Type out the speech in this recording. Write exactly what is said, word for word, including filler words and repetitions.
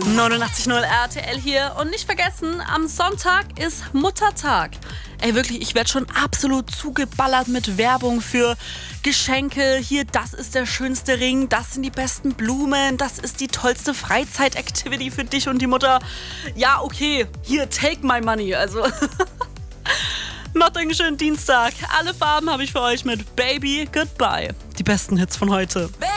neunundachtzig Komma null R T L hier und nicht vergessen, am Sonntag ist Muttertag. Ey, wirklich, ich werde schon absolut zugeballert mit Werbung für Geschenke. Hier, das ist der schönste Ring, das sind die besten Blumen, das ist die tollste Freizeit-Activity für dich und die Mutter. Ja, okay, hier, take my money, also... Macht einen schönen Dienstag. Alle Farben habe ich für euch mit Baby Goodbye. Die besten Hits von heute.